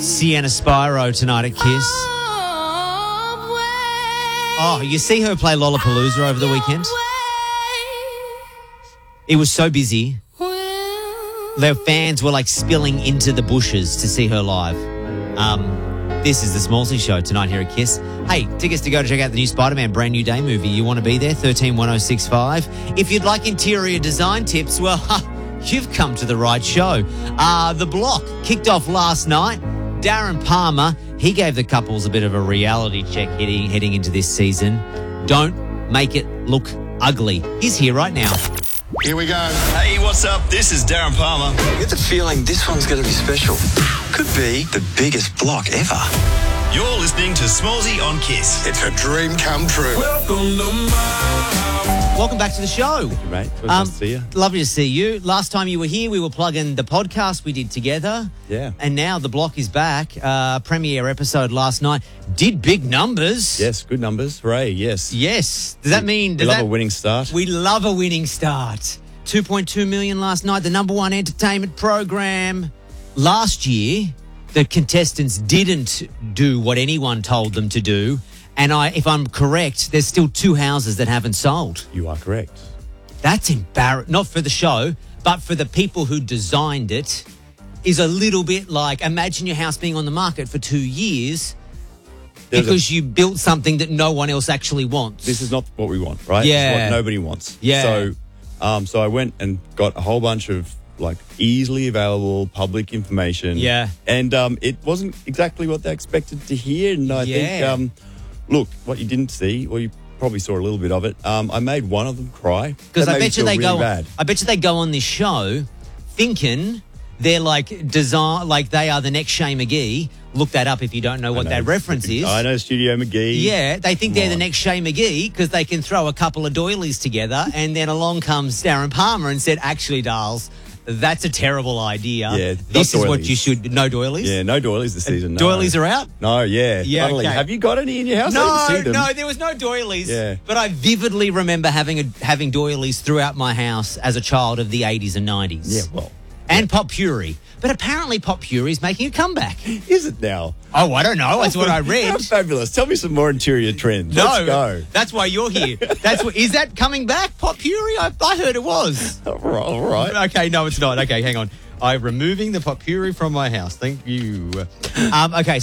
Sienna Spyro tonight at Kiss. Oh, you see her play Lollapalooza over the weekend? It was so busy. Their fans were like spilling into the bushes to see her live. This is the Smallsy Show tonight here at Kiss. Hey, tickets to go to check out the new Spider-Man Brand New Day movie. You want to be there? 131065. If you'd like interior design tips, well, you've come to the right show. The Block kicked off last night. Darren Palmer, he gave the couples a bit of a reality check heading into this season. Don't make it look ugly. He's here right now. Here we go. Hey, what's up? This is Darren Palmer. I get the feeling this one's going to be special. Could be the biggest block ever. You're listening to Smallsy on Kiss. It's a dream come true. Welcome back to the show. Thank you, mate. Nice to see you. Lovely to see you. Last time you were here, we were plugging the podcast we did together. Yeah. And now The Block is back. Premiere episode last night. Did big numbers. Yes, good numbers. Hooray, yes. Yes. Does that mean... We love a winning start. We love a winning start. 2.2 million last night, the number one entertainment program. Last year, the contestants didn't do what anyone told them to do. And if I'm correct, there's still 2 houses that haven't sold. You are correct. That's embarrassing. Not for the show, but for the people who designed it, is a little bit like, imagine your house being on the market for 2 years because you built something that no one else actually wants. This is not what we want, right? Yeah. It's what nobody wants. Yeah. So I went and got a whole bunch of like easily available public information. Yeah. And it wasn't exactly what they expected to hear. And I think, look, what you didn't see, well, you probably saw a little bit of it. I made one of them cry. Because I bet you they go. Bad. I bet you they go on this show thinking they're like they are the next Shay McGee. Look that up if you don't know what that reference is. I know Studio McGee. Yeah, they think they're the next Shay McGee because they can throw a couple of doilies together, and then along comes Darren Palmer and said, "Actually, Darls, that's a terrible idea. Yeah, this is what you should." No doilies. Yeah, no doilies this season. No. Doilies are out. No, yeah. Yeah. Totally. Okay. Have you got any in your house? I didn't see them. No, there was no doilies. Yeah. But I vividly remember having doilies throughout my house as a child of the 80s and 90s. Yeah, well. And Pop Puri. But apparently Pop Puri is making a comeback. Is it now? Oh, I don't know. That's what I read. How fabulous. Tell me some more interior trends. No, Let's go. that's why you're here. Is that coming back, Pop Puri? I heard it was. All right. Okay, no, it's not. Okay, hang on. I'm removing the Pop Puri from my house. Thank you. Okay,